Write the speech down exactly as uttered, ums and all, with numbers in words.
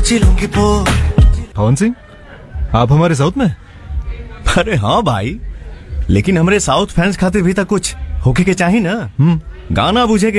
चिलूंगी पो। पवन सिंह, आप हमारे साउथ में? अरे हाँ भाई, लेकिन हमारे साउथ फैंस खाते भी तक कुछ होके के चाहिए ना। गाना बुझे के